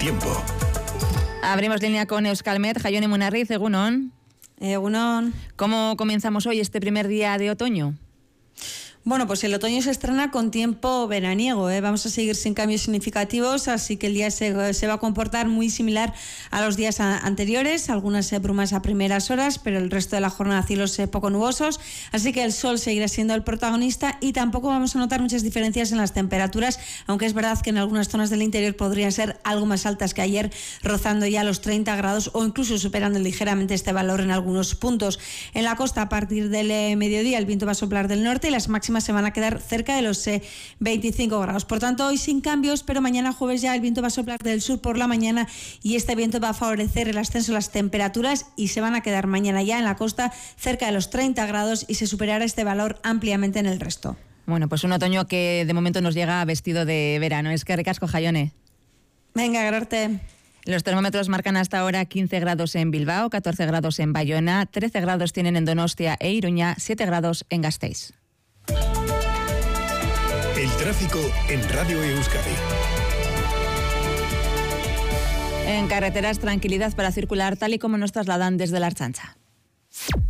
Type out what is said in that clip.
tiempo. Abrimos línea con Euskalmet. Jaione Munarriz, egunon. Egunon. ¿Cómo comenzamos hoy este primer día de otoño? Bueno, pues el otoño se estrena con tiempo veraniego, Vamos a seguir sin cambios significativos, así que el día se va a comportar muy similar a los días anteriores, algunas brumas a primeras horas, pero el resto de la jornada cielos poco nubosos, así que el sol seguirá siendo el protagonista y tampoco vamos a notar muchas diferencias en las temperaturas, aunque es verdad que en algunas zonas del interior podrían ser algo más altas que ayer, rozando ya los 30 grados o incluso superando ligeramente este valor en algunos puntos. En la costa, a partir del mediodía, el viento va a soplar del norte y las máximas se van a quedar cerca de los 25 grados. Por tanto, hoy sin cambios, pero mañana jueves ya el viento va a soplar del sur por la mañana y este viento va a favorecer el ascenso de las temperaturas y se van a quedar mañana ya en la costa cerca de los 30 grados y se superará este valor ampliamente en el resto. Bueno, pues un otoño que de momento nos llega vestido de verano. Es que ricasco, Jaione. Venga, agradarte. Los termómetros marcan hasta ahora 15 grados en Bilbao, 14 grados en Bayona, 13 grados tienen en Donostia e Iruña, 7 grados en Gasteiz. El tráfico en Radio Euskadi. En carreteras, tranquilidad para circular tal y como nos trasladan desde la Ertzaintza.